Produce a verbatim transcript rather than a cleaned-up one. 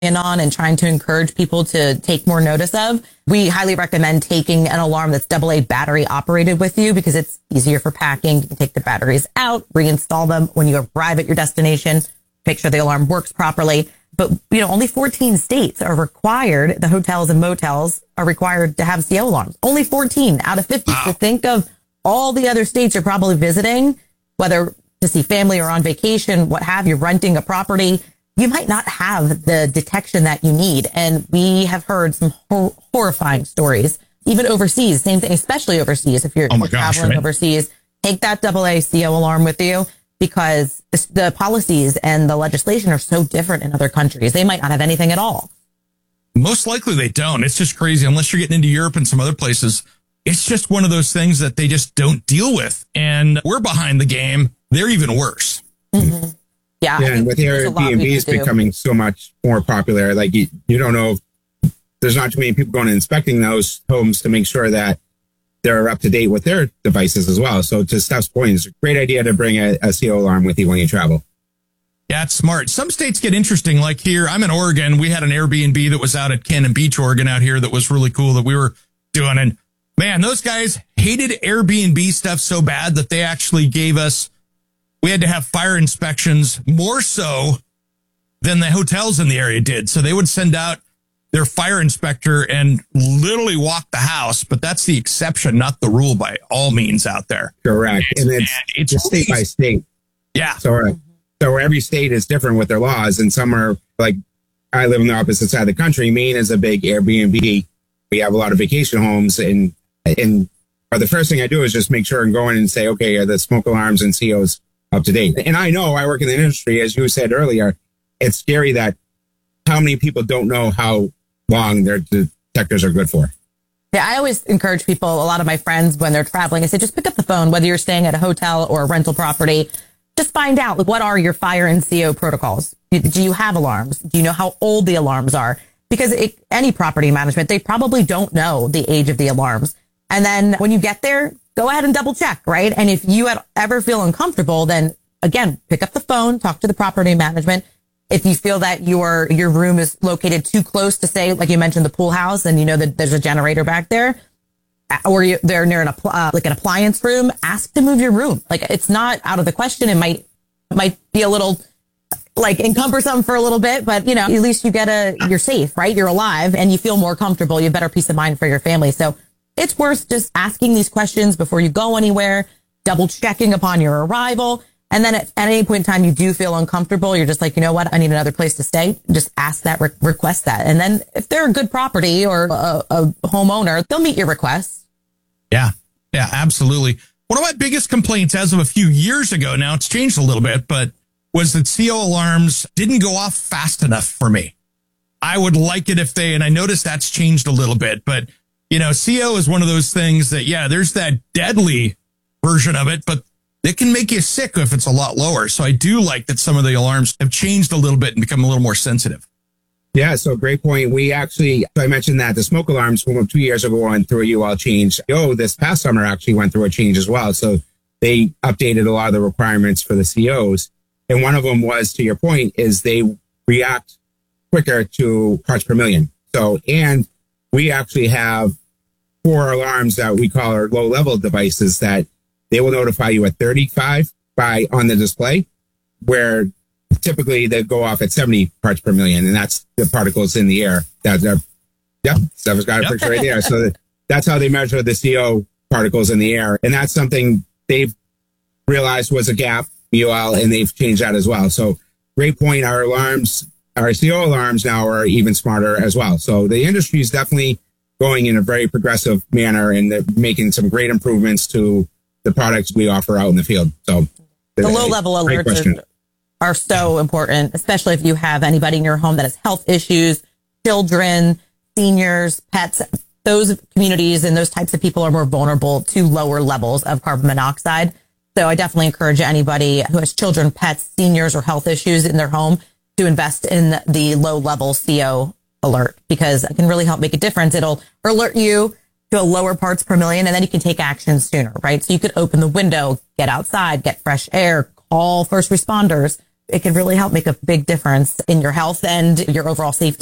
in on and trying to encourage people to take more notice of. We highly recommend taking an alarm that's double A battery operated with you because it's easier for packing. You can take the batteries out, reinstall them when you arrive at your destination, make sure the alarm works properly. But, you know, only fourteen states are required. The hotels and motels are required to have C O alarms. Only fourteen out of fifty. Wow. So think of all the other states you're probably visiting, whether to see family or on vacation, what have you, renting a property. You might not have the detection that you need. And we have heard some hor- horrifying stories, even overseas, same thing, especially overseas. If you're, oh my if you're gosh, traveling right? overseas, take that double A C O alarm with you because the policies and the legislation are so different in other countries. They might not have anything at all. Most likely they don't. It's just crazy. Unless you're getting into Europe and some other places, it's just one of those things that they just don't deal with. And we're behind the game. They're even worse. Mm-hmm. Yeah, yeah, and with Airbnbs becoming so much more popular, like you, you don't know, there's not too many people going and inspecting those homes to make sure that they're up to date with their devices as well. So to Steph's point, it's a great idea to bring a, a C O alarm with you when you travel. Yeah, it's smart. Some states get interesting. Like here, I'm in Oregon. We had an Airbnb that was out at Cannon Beach, Oregon out here that was really cool that we were doing. And man, those guys hated Airbnb stuff so bad that they actually gave us we had to have fire inspections more so than the hotels in the area did. So they would send out their fire inspector and literally walk the house. But that's the exception, not the rule by all means out there. Correct. And it's, it's just state by state. Yeah. So, uh, so every state is different with their laws. And some are like, I live on the opposite side of the country. Maine is a big Airbnb. We have a lot of vacation homes. And, and or the first thing I do is just make sure and go in and say, okay, are the smoke alarms and C Os up to date? And I know I work in the industry, as you said earlier, it's scary that how many people don't know how long their detectors are good for. Yeah, I always encourage people, a lot of my friends, when they're traveling, I say, just pick up the phone, whether you're staying at a hotel or a rental property, just find out, like, what are your fire and C O protocols? Do you have alarms? Do you know how old the alarms are? Because it, any property management, they probably don't know the age of the alarms. And then when you get there, go ahead and double check, right? And if you ever feel uncomfortable, then again, pick up the phone, talk to the property management. If you feel that your your room is located too close to, say, like you mentioned, the pool house, and you know that there's a generator back there, or you, they're near an uh, like an appliance room, ask to move your room. Like, it's not out of the question. It might it might be a little like encumbersome for a little bit, but you know, at least you get a you're safe, right? You're alive, and you feel more comfortable. You have better peace of mind for your family. So it's worth just asking these questions before you go anywhere, double checking upon your arrival. And then at, at any point in time you do feel uncomfortable, you're just like, you know what, I need another place to stay. Just ask that, re- request that. And then if they're a good property or a, a homeowner, they'll meet your requests. Yeah, yeah, absolutely. One of my biggest complaints as of a few years ago, now it's changed a little bit, but was that C O alarms didn't go off fast enough for me. I would like it if they, and I noticed that's changed a little bit, but you know, C O is one of those things that, yeah, there's that deadly version of it, but it can make you sick if it's a lot lower. So I do like that some of the alarms have changed a little bit and become a little more sensitive. Yeah, so great point. We actually, I mentioned that the smoke alarms from two years ago went through a U L change. Oh, this past summer actually went through a change as well. So they updated a lot of the requirements for the C Os. And one of them was, to your point, is they react quicker to parts per million. So, and we actually have four alarms that we call our low level devices that they will notify you at thirty-five by on the display, where typically they go off at seventy parts per million. And that's the particles in the air that are, yep, Steph's got a yep. picture right there. So that, that's how they measure the C O particles in the air. And that's something they've realized was a gap, U L, and they've changed that as well. So great point. Our alarms, our C O alarms now are even smarter as well. So the industry is definitely going in a very progressive manner and they're making some great improvements to the products we offer out in the field. So the low level alerts are, are so important, especially if you have anybody in your home that has health issues, children, seniors, pets. Those communities and those types of people are more vulnerable to lower levels of carbon monoxide. So I definitely encourage anybody who has children, pets, seniors, or health issues in their home to invest in the low level C O alert, because it can really help make a difference. It'll alert you to a lower parts per million, and then you can take action sooner, right? So you could open the window, get outside, get fresh air, call first responders. it can really help make a big difference in your health and your overall safety.